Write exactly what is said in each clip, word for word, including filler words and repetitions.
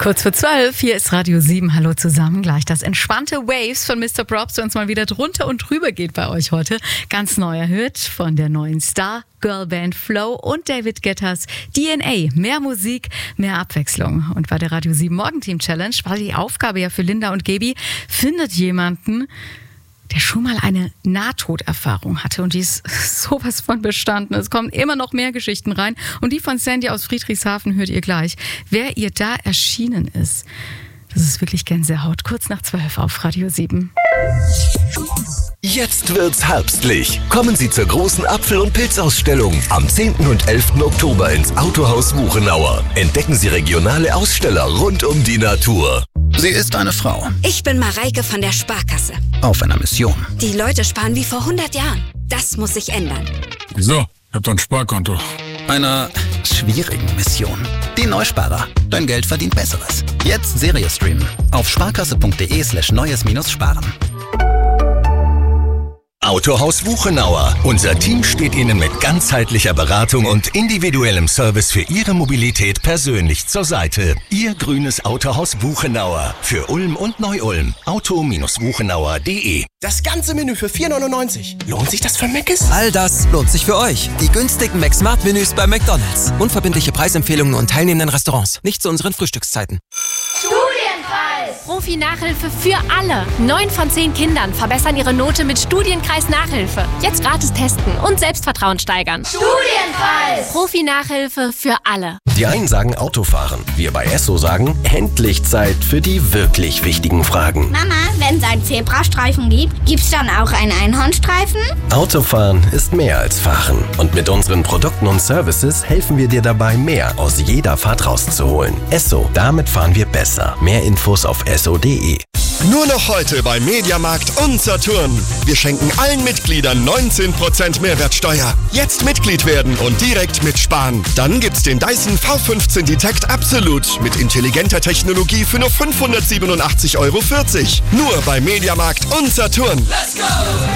Kurz vor zwölf, hier ist Radio sieben. Hallo zusammen. Gleich das entspannte Waves von Mister Props, der uns mal wieder drunter und drüber geht bei euch heute. Ganz neuer Hit von der neuen Star-Girl-Band Flow und David Guettas D N A. Mehr Musik, mehr Abwechslung. Und bei der Radio sieben Morgenteam-Challenge war die Aufgabe ja für Linda und Gaby, findet jemanden, der schon mal eine Nahtoderfahrung hatte, und die ist sowas von bestanden. Es kommen immer noch mehr Geschichten rein, und die von Sandy aus Friedrichshafen hört ihr gleich. Wer ihr da erschienen ist, das ist wirklich Gänsehaut. Kurz nach zwölf auf Radio sieben. Jetzt wird's herbstlich. Kommen Sie zur großen Apfel- und Pilzausstellung am zehnten und elften Oktober ins Autohaus Buchenauer. Entdecken Sie regionale Aussteller rund um die Natur. Sie ist eine Frau. Ich bin Mareike von der Sparkasse. Auf einer Mission. Die Leute sparen wie vor hundert Jahren. Das muss sich ändern. Wieso? Ich hab doch ein Sparkonto. Einer schwierigen Mission. Die Neusparer. Dein Geld verdient Besseres. Jetzt Serie streamen. Auf sparkasse.de slash neues minus sparen. Autohaus Buchenauer. Unser Team steht Ihnen mit ganzheitlicher Beratung und individuellem Service für Ihre Mobilität persönlich zur Seite. Ihr grünes Autohaus Buchenauer. Für Ulm und Neu-Ulm. auto buchenauer punkt de. Das ganze Menü für vier neunundneunzig. Lohnt sich das für Mc's? All das lohnt sich für euch. Die günstigen McSmart-Menüs bei McDonald's. Unverbindliche Preisempfehlungen und teilnehmenden Restaurants. Nicht zu unseren Frühstückszeiten. Studienpreis! Profi-Nachhilfe für alle. Neun von zehn Kindern verbessern ihre Note mit Studienkreis Nachhilfe. Jetzt gratis testen und Selbstvertrauen steigern. Studienpreis! Profi-Nachhilfe für alle. Die einen sagen Autofahren. Wir bei Esso sagen, endlich Zeit für die wirklich wichtigen Fragen. Mama, wenn es einen Zebrastreifen gibt, gibt's dann auch einen Einhornstreifen? Autofahren ist mehr als Fahren. Und mit unseren Produkten und Services helfen wir dir dabei, mehr aus jeder Fahrt rauszuholen. Esso, damit fahren wir besser. Mehr Infos auf esso punkt de. Nur noch heute bei Mediamarkt und Saturn. Wir schenken allen Mitgliedern neunzehn Prozent Mehrwertsteuer. Jetzt Mitglied werden und direkt mitsparen. Dann gibt's den Dyson V fünfzehn Detect Absolute mit intelligenter Technologie für nur fünfhundertsiebenundachtzig Euro vierzig. Nur bei Mediamarkt und Saturn. Let's go!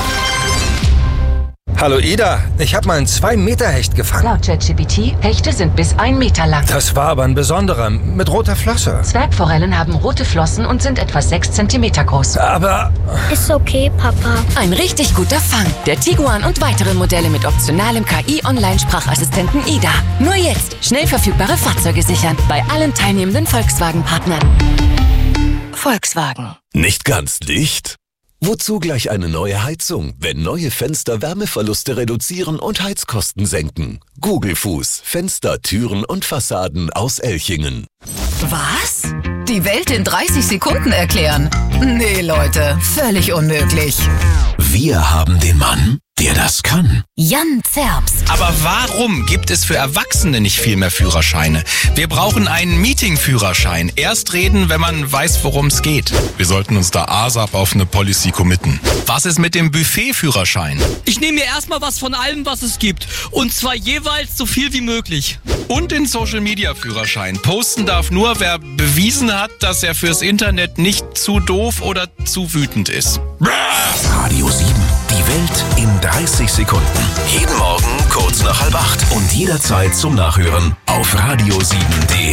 Hallo Ida, ich habe mal einen zwei Meter Hecht gefangen. Laut ChatGPT, Hechte sind bis ein Meter lang. Das war aber ein besonderer, mit roter Flosse. Zwergforellen haben rote Flossen und sind etwa sechs Zentimeter groß. Aber... Ist okay, Papa. Ein richtig guter Fang. Der Tiguan und weitere Modelle mit optionalem K I-Online-Sprachassistenten Ida. Nur jetzt schnell verfügbare Fahrzeuge sichern. Bei allen teilnehmenden Volkswagen-Partnern. Volkswagen. Nicht ganz dicht? Wozu gleich eine neue Heizung, wenn neue Fenster Wärmeverluste reduzieren und Heizkosten senken? Gugelfuß, Fenster, Türen und Fassaden aus Elchingen. Was? Die Welt in dreißig Sekunden erklären? Nee, Leute, völlig unmöglich. Wir haben den Mann, der das kann. Jan Zerbst. Aber warum gibt es für Erwachsene nicht viel mehr Führerscheine? Wir brauchen einen Meeting-Führerschein. Erst reden, wenn man weiß, worum es geht. Wir sollten uns da ASAP auf eine Policy committen. Was ist mit dem Buffet-Führerschein? Ich nehme mir erstmal was von allem, was es gibt. Und zwar jeweils so viel wie möglich. Und den Social-Media-Führerschein. Posten darf nur, wer bewiesen hat, dass er fürs Internet nicht zu doof oder zu wütend ist. Radio sieben. Die Welt in dreißig Sekunden. Jeden Morgen kurz nach halb acht. Und jederzeit zum Nachhören auf radio sieben punkt de.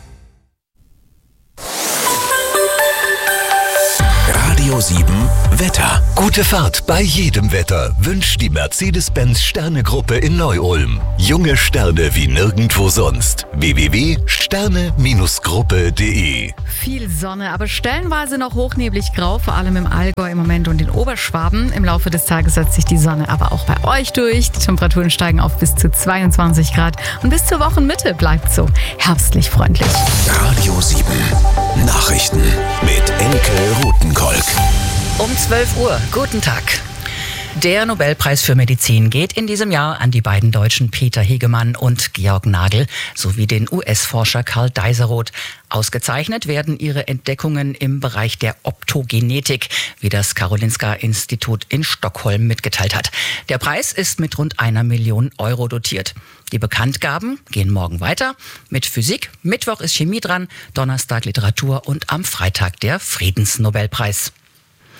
Radio sieben Wetter. Gute Fahrt bei jedem Wetter wünscht die Mercedes-Benz Sterne-Gruppe in Neu-Ulm. Junge Sterne wie nirgendwo sonst. w w w punkt sterne gruppe punkt de. Viel Sonne, aber stellenweise noch hochneblig grau, vor allem im Allgäu im Moment und in Oberschwaben. Im Laufe des Tages setzt sich die Sonne aber auch bei euch durch. Die Temperaturen steigen auf bis zu zweiundzwanzig Grad und bis zur Wochenmitte bleibt so herbstlich freundlich. Radio sieben Nachrichten mit Elke Rutenkolk. Um zwölf Uhr. Guten Tag. Der Nobelpreis für Medizin geht in diesem Jahr an die beiden Deutschen Peter Hegemann und Georg Nagel sowie den U S-Forscher Karl Deiseroth. Ausgezeichnet werden ihre Entdeckungen im Bereich der Optogenetik, wie das Karolinska-Institut in Stockholm mitgeteilt hat. Der Preis ist mit rund einer Million Euro dotiert. Die Bekanntgaben gehen morgen weiter mit Physik. Mittwoch ist Chemie dran, Donnerstag Literatur und am Freitag der Friedensnobelpreis.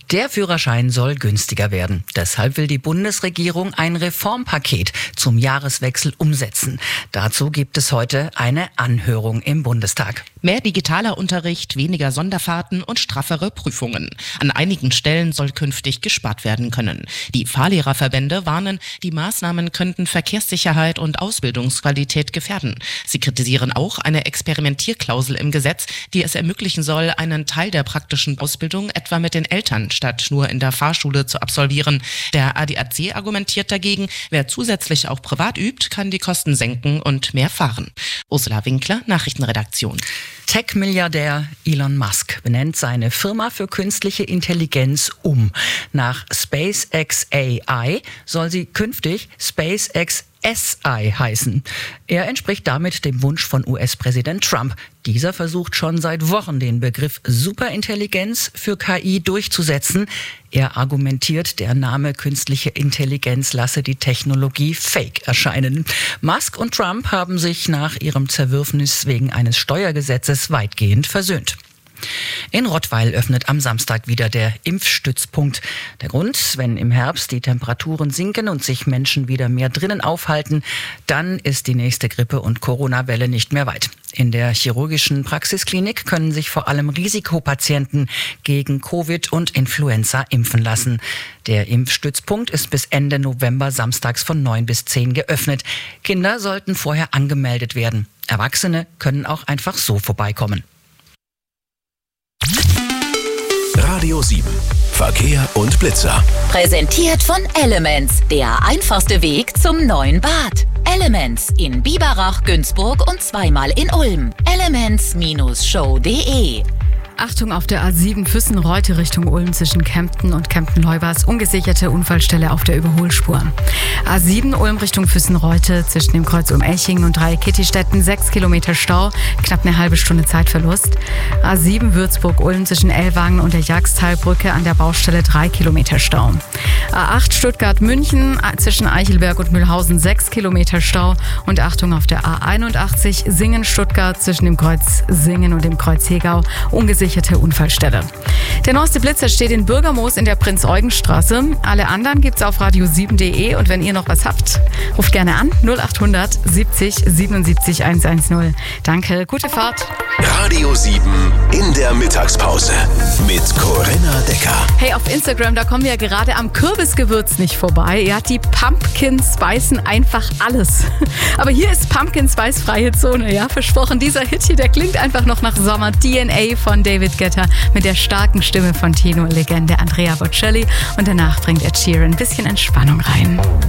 Der Führerschein soll günstiger werden. Deshalb will die Bundesregierung ein Reformpaket zum Jahreswechsel umsetzen. Dazu gibt es heute eine Anhörung im Bundestag. Mehr digitaler Unterricht, weniger Sonderfahrten und straffere Prüfungen. An einigen Stellen soll künftig gespart werden können. Die Fahrlehrerverbände warnen, die Maßnahmen könnten Verkehrssicherheit und Ausbildungsqualität gefährden. Sie kritisieren auch eine Experimentierklausel im Gesetz, die es ermöglichen soll, einen Teil der praktischen Ausbildung etwa mit den Eltern statt nur in der Fahrschule zu absolvieren. Der A D A C argumentiert dagegen, wer zusätzlich auch privat übt, kann die Kosten senken und mehr fahren. Ursula Winkler, Nachrichtenredaktion. Tech-Milliardär Elon Musk benennt seine Firma für künstliche Intelligenz um. Nach SpaceX A I soll sie künftig SpaceX S I heißen. Er entspricht damit dem Wunsch von U S-Präsident Trump. Dieser versucht schon seit Wochen, den Begriff Superintelligenz für K I durchzusetzen. Er argumentiert, der Name künstliche Intelligenz lasse die Technologie fake erscheinen. Musk und Trump haben sich nach ihrem Zerwürfnis wegen eines Steuergesetzes weitgehend versöhnt. In Rottweil öffnet am Samstag wieder der Impfstützpunkt. Der Grund, wenn im Herbst die Temperaturen sinken und sich Menschen wieder mehr drinnen aufhalten, dann ist die nächste Grippe- und Corona-Welle nicht mehr weit. In der chirurgischen Praxisklinik können sich vor allem Risikopatienten gegen Covid und Influenza impfen lassen. Der Impfstützpunkt ist bis Ende November samstags von neun bis zehn geöffnet. Kinder sollten vorher angemeldet werden. Erwachsene können auch einfach so vorbeikommen. Radio sieben. Verkehr und Blitzer. Präsentiert von Elements. Der einfachste Weg zum neuen Bad. Elements in Biberach, Günzburg und zweimal in Ulm. Elements Show punkt de. Achtung auf der A sieben Füssen-Reute Richtung Ulm zwischen Kempten und Kempten-Leubers. Ungesicherte Unfallstelle auf der Überholspur. A sieben Ulm Richtung Füssen-Reute zwischen dem Kreuz Ulm-Elchingen und Dreieck-Kittistetten. sechs Kilometer Stau, knapp eine halbe Stunde Zeitverlust. A sieben Würzburg-Ulm zwischen Ellwangen und der Jagstalbrücke an der Baustelle. drei Kilometer Stau. A acht Stuttgart-München zwischen Eichelberg und Mühlhausen. sechs Kilometer Stau. Und Achtung auf der A einundachtzig Singen-Stuttgart zwischen dem Kreuz Singen und dem Kreuz Hegau. Ungesicherte Unfallstelle. Der neueste Blitzer steht in Bürgermoos in der Prinz-Eugen-Straße. Alle anderen gibt's auf radio sieben punkt de und wenn ihr noch was habt, ruft gerne an null acht hundert siebzig siebenundsiebzig hundertzehn. Danke, gute Fahrt. Radio sieben in der Mittagspause mit Corinna Decker. Hey, auf Instagram, da kommen wir ja gerade am Kürbisgewürz nicht vorbei. Ihr habt die Pumpkin Spicen einfach alles. Aber hier ist Pumpkin Spice freie Zone, ja, versprochen. Dieser Hit hier, der klingt einfach noch nach Sommer. D N A von David Guetta mit der starken Stimme von Tenor-Legende Andrea Bocelli und danach bringt Ed Sheeran ein bisschen Entspannung rein.